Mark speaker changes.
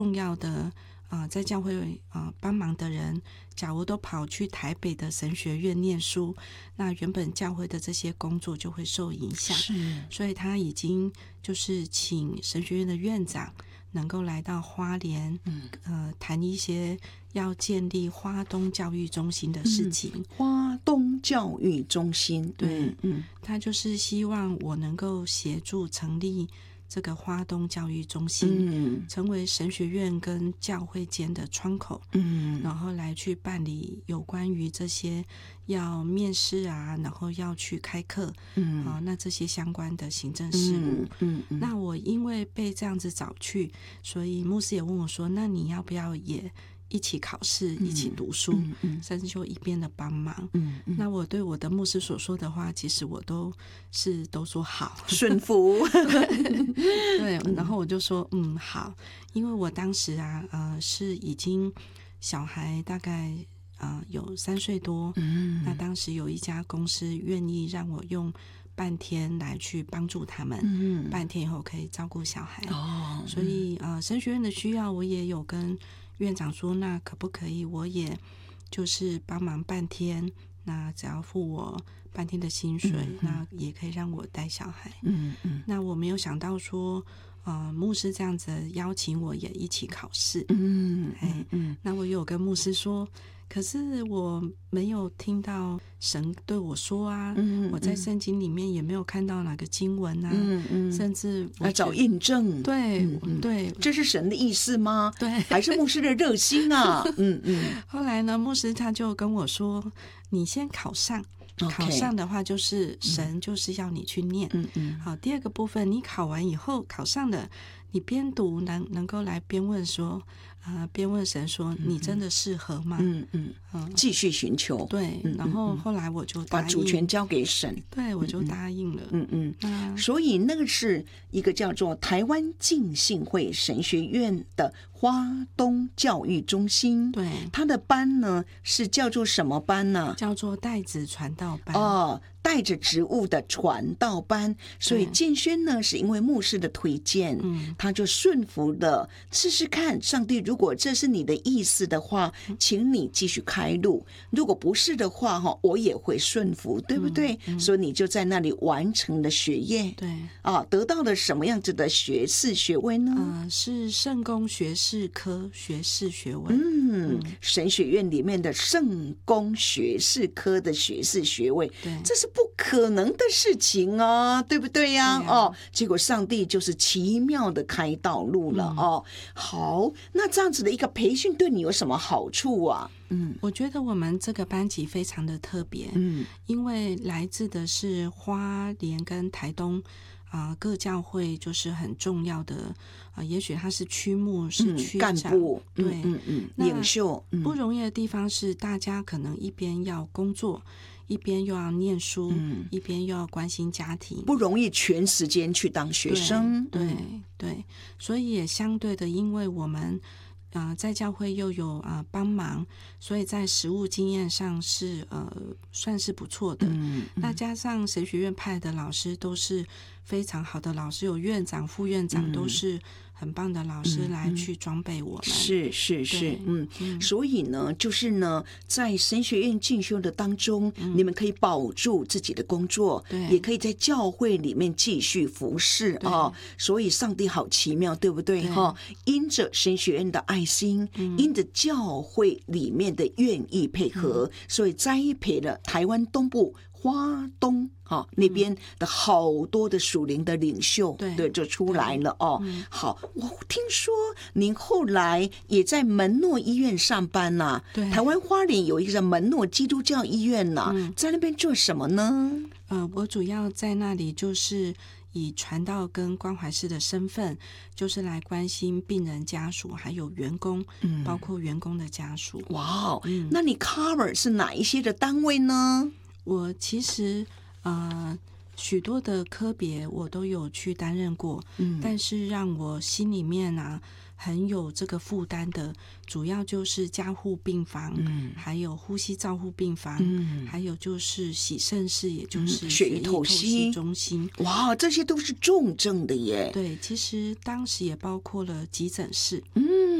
Speaker 1: 重要的在教会帮忙的人，假如都跑去台北的神学院念书，那原本教会的这些工作就会受影响。
Speaker 2: 是，
Speaker 1: 所以他已经就是请神学院的院长能够来到花莲，谈一些要建立花东教育中心的事情。
Speaker 2: 花东教育中心，
Speaker 1: 对，他就是希望我能够协助成立这个花东教育中心，成为神学院跟教会间的窗口，然后来去办理有关于这些要面试啊，然后要去开课，那这些相关的行政事务。那我因为被这样子找去，所以牧师也问我说，那你要不要也一起考试，一起读书，甚至就一边的帮忙。那我对我的牧师所说的话，其实我都说好，
Speaker 2: 顺服。
Speaker 1: 对，然后我就说好，因为我当时是已经小孩大概有3岁多，那当时有一家公司愿意让我用半天来去帮助他们，半天以后可以照顾小孩。所以神学院的需要我也有跟院长说，那可不可以我也就是帮忙半天，那只要付我半天的薪水，那也可以让我带小孩。那我没有想到说牧师这样子邀请我也一起考试。那我有跟牧师说，可是我没有听到神对我说啊，我在圣经里面也没有看到哪个经文啊，甚至我
Speaker 2: 要找印证。
Speaker 1: 对，对，
Speaker 2: 这是神的意思吗？
Speaker 1: 对，
Speaker 2: 还是牧师的热心啊？
Speaker 1: 后来呢，牧师他就跟我说，你先考上。考上的话就是神就是要你去念。好，第二个部分，你考完以后考上了，你边读能够来边问说边问神说，你真的适合吗？
Speaker 2: 继续寻求。
Speaker 1: 对，然后后来我就答应，
Speaker 2: 把主权交给神。
Speaker 1: 对，我就答应了。
Speaker 2: 所以那个是一个叫做台湾浸信会神学院的花东教育中心。
Speaker 1: 对，
Speaker 2: 它的班呢是叫做什么班呢？
Speaker 1: 叫做带子传道班。
Speaker 2: 带着职务的传道班。所以建轩呢是因为牧师的推荐，他就顺服了，试试看上帝如果这是你的意思的话，请你继续开路，如果不是的话我也会顺服，对不对？所以你就在那里完成了学业。
Speaker 1: 对
Speaker 2: 得到了什么样子的学士学位呢？
Speaker 1: 是圣公学士科学士学位。
Speaker 2: 神学院里面的圣公学士科的学士学位，这是不可能的事情啊，对不对呀？结果上帝就是奇妙的开道路了。好，那这样子的一个培训对你有什么好处啊？
Speaker 1: 我觉得我们这个班级非常的特别，因为来自的是花莲跟台东各教会就是很重要的也许他是区牧是区长
Speaker 2: 干部，
Speaker 1: 对，
Speaker 2: 领袖。
Speaker 1: 不容易的地方是大家可能一边要工作，一边又要念书，一边又要关心家庭，
Speaker 2: 不容易全时间去当学生。
Speaker 1: 对，所以也相对的，因为我们在教会又有帮忙，所以在实务经验上是算是不错的。那加上神学院派的老师都是非常好的老师，有院长、副院长都是很棒的老师来去装备我们。是。
Speaker 2: 所以呢，就是呢，在神学院进修的当中，你们可以保住自己的工作，也可以在教会里面继续服侍所以上帝好奇妙，对不对？因着神学院的爱心，因着教会里面的愿意配合，所以栽培了台湾东部花东那边的好多的属灵的领袖，对，就出来了好，我听说您后来也在门诺医院上班呐。台湾花莲有一个门诺基督教医院呐，在那边做什么呢？
Speaker 1: 我主要在那里就是以传道跟关怀师的身份，就是来关心病人家属还有员工，包括员工的家属。
Speaker 2: 哇那你 cover 是哪一些的单位呢？
Speaker 1: 我其实许多的科别我都有去担任过，但是让我心里面很有这个负担的，主要就是加护病房，还有呼吸照护病房，还有就是洗肾室，也就是
Speaker 2: 血液透析
Speaker 1: 中心。
Speaker 2: 哇，这些都是重症的耶。
Speaker 1: 对，其实当时也包括了急诊室。